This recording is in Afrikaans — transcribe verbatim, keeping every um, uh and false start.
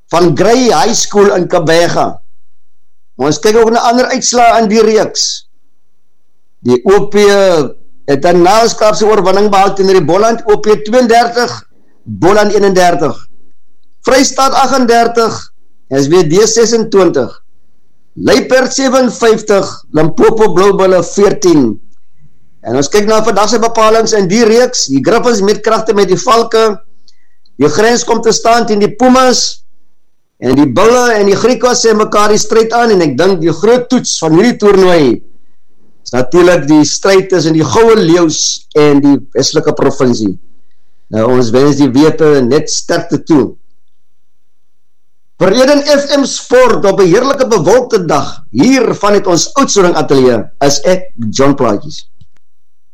van Grey High School in Kabega. Ons kyk ook na ander uitslae in die reeks. Die O P het 'n naskapse oorwinning behaal teen die Boland, O P tweeëndertig, Boland eenendertig. Vrystaat agt en dertig, S W D ses en twintig. Luiperd sewe en vyftig, Limpopo Bloubulle veertien. En ons kyk na vandag se bepalings in die reeks. Die Griffins met kragte met die Valke. Die grens kom te staan teen die Pumas. En die Bulle en die Griekwas sê mekaar die stryd aan. En ek dink die groot toets van hierdie toernooi is natuurlik die stryd tussen die Goue Leeu's en die Weselike Provinsie. Nou ons wens die wete net sterkte toe. Vir Eden F M Sport op 'n heerlike bewolkte dag hier vanuit ons Oudtshoorn ateljee is ek John Plaatjes.